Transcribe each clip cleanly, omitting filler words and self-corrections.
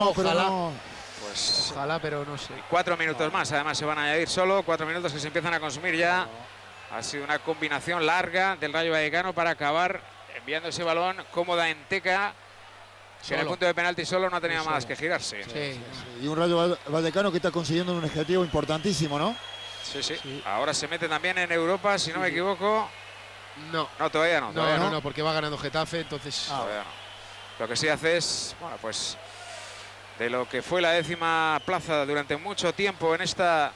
Ojalá. No. Pues ojalá, pero no sé. 4 minutos más, además se van a añadir solo 4 minutos que se empiezan a consumir ya. Ha sido una combinación larga del Rayo Vallecano para acabar enviando ese balón cómoda en Teca. Que en el punto de penalti solo no ha tenido más que girarse. Sí. Y un Rayo Vallecano que está consiguiendo un objetivo importantísimo, ¿no? Sí. Ahora se mete también en Europa, si no me equivoco. No. No, todavía no. No, porque va ganando Getafe, entonces. Todavía no. Lo que sí hace es, bueno, pues de lo que fue la 10ª plaza durante mucho tiempo en esta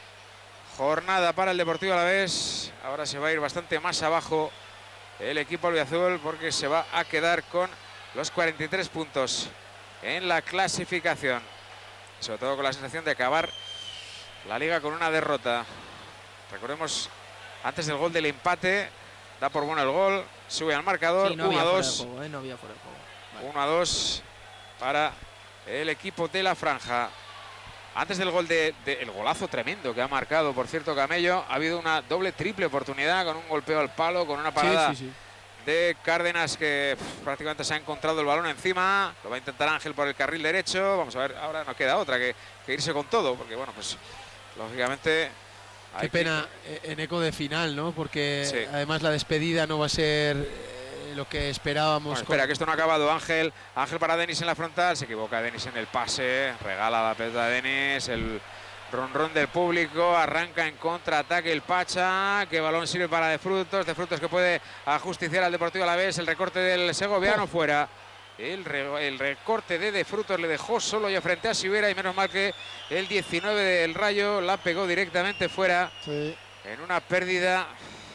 jornada para el Deportivo Alavés, ahora se va a ir bastante más abajo el equipo albiazul porque se va a quedar con los 43 puntos en la clasificación. Sobre todo con la sensación de acabar la liga con una derrota. Recordemos, antes del gol del empate, da por bueno el gol, sube al marcador, sí, no 1-2. No había fuera de juego. Vale. 1-2 para el equipo de la franja. Antes del gol el golazo tremendo que ha marcado, por cierto, Camello, ha habido una triple oportunidad con un golpeo al palo, con una parada de Cárdenas que prácticamente se ha encontrado el balón encima. Lo va a intentar Ángel por el carril derecho. Vamos a ver, ahora no queda otra que irse con todo, porque bueno, pues lógicamente... Qué pena en eco de final, ¿no? Porque además la despedida no va a ser lo que esperábamos. Bueno, espera, que esto no ha acabado. Ángel para Denis en la frontal. Se equivoca Denis en el pase. Regala la pelota a Denis. El ronrón del público. Arranca en contraataque el Pacha. Que balón sirve para De Frutos que puede ajusticiar al Deportivo Alavés. El recorte del segoviano fuera. El recorte de Frutos le dejó solo ya frente a Sivera y menos mal que el 19 del Rayo la pegó directamente fuera. En una pérdida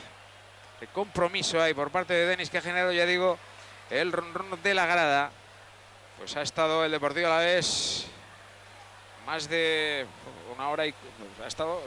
de compromiso ahí por parte de Denis que ha generado, ya digo, el ronrón de la grada. Pues ha estado el Deportivo Alavés más de una hora y ha estado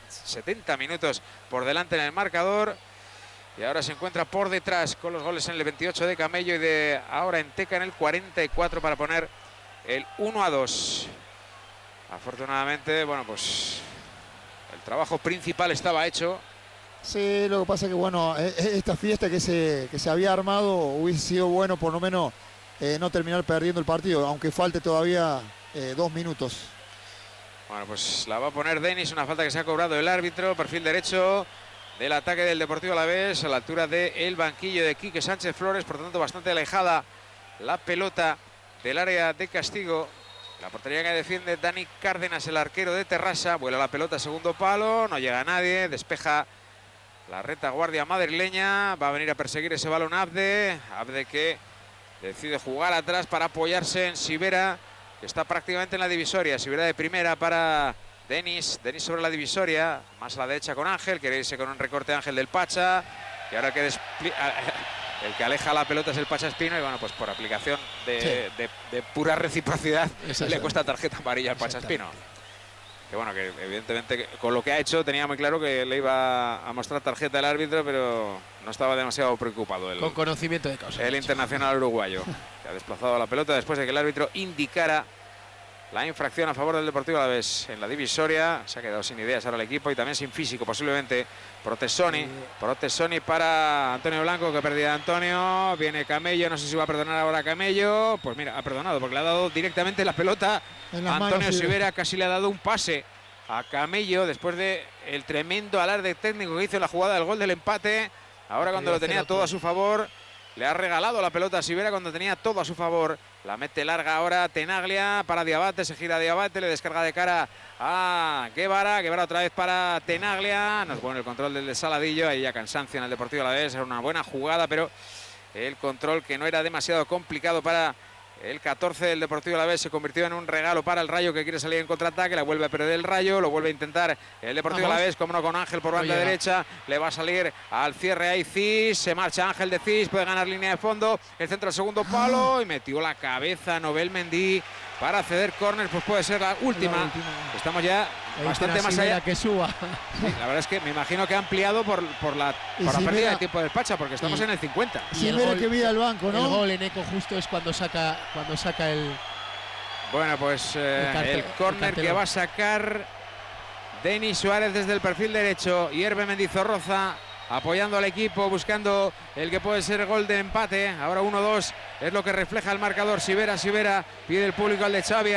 70 minutos por delante en el marcador. Y ahora se encuentra por detrás con los goles en el 28 de Camello y de ahora en Teca en el 44 para poner el 1-2. Afortunadamente, bueno, pues el trabajo principal estaba hecho. Sí, lo que pasa es que, bueno, esta fiesta que se había armado hubiese sido bueno por lo menos no terminar perdiendo el partido, aunque falte todavía 2 minutos. Bueno, pues la va a poner Denis, una falta que se ha cobrado el árbitro, perfil derecho del ataque del Deportivo Alavés a la altura del banquillo de Quique Sánchez Flores, por tanto bastante alejada la pelota del área de castigo. La portería que defiende Dani Cárdenas, el arquero de Terrassa, vuela la pelota a segundo palo, no llega a nadie, despeja la retaguardia madrileña, va a venir a perseguir ese balón Abde que decide jugar atrás para apoyarse en Sivera, que está prácticamente en la divisoria. Sivera de primera para Denis sobre la divisoria, más a la derecha con Ángel, quiere irse con un recorte Ángel del Pacha, y ahora que el que aleja la pelota es el Pacha Espino, y bueno, pues por aplicación de pura reciprocidad le cuesta tarjeta amarilla al Pacha Espino. Que bueno, que evidentemente con lo que ha hecho tenía muy claro que le iba a mostrar tarjeta el árbitro, pero no estaba demasiado preocupado. Con conocimiento de causa. El internacional uruguayo, que ha desplazado la pelota después de que el árbitro indicara la infracción a favor del Deportivo Alavés en la divisoria. Se ha quedado sin ideas ahora el equipo y también sin físico posiblemente. Protesoni para Antonio Blanco, que perdía Antonio. Viene Camello, no sé si va a perdonar ahora a Camello. Pues mira, ha perdonado porque le ha dado directamente la pelota a Antonio Sivera. Casi le ha dado un pase a Camello después de el tremendo alarde técnico que hizo en la jugada del gol del empate. Ahora cuando lo tenía todo a su favor, le ha regalado la pelota a Sivera cuando tenía todo a su favor. La mete larga ahora Tenaglia para Diabate, se gira Diabate, le descarga de cara a Guevara. Guevara otra vez para Tenaglia. No es bueno el control del de Saladillo, ahí ya cansancio en el Deportivo Alavés. Era una buena jugada, pero el control que no era demasiado complicado para el 14 del Deportivo Alavés se convirtió en un regalo para el Rayo, que quiere salir en contraataque. La vuelve a perder el Rayo, lo vuelve a intentar el Deportivo Alavés, como no, con Ángel por banda derecha. Le va a salir al cierre ahí Cis, se marcha Ángel de Cis, puede ganar línea de fondo, el centro al segundo palo y metió la cabeza Nobel Mendy para ceder córner, pues puede ser la última. Estamos ya bastante más allá. Que suba. Sí, la verdad es que me imagino que ha ampliado por la pérdida de tiempo del Pacha, porque estamos en el 50. Si mira que viene al banco, ¿no? El gol en eco justo es cuando saca el... Bueno, pues el córner que va a sacar Denis Suárez desde el perfil derecho. Hierve Mendizorroza apoyando al equipo, buscando el que puede ser gol de empate. Ahora 1-2 es lo que refleja el marcador. Sivera pide el público al de Xavi.